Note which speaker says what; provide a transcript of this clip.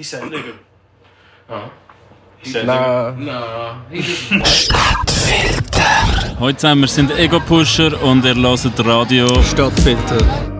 Speaker 1: Sendungen.
Speaker 2: Ah.
Speaker 3: Nein.
Speaker 4: Stadtfilter. Heute zusammen, wir sind Ego-Pusher und ihr hört Radio
Speaker 3: Stadtfilter.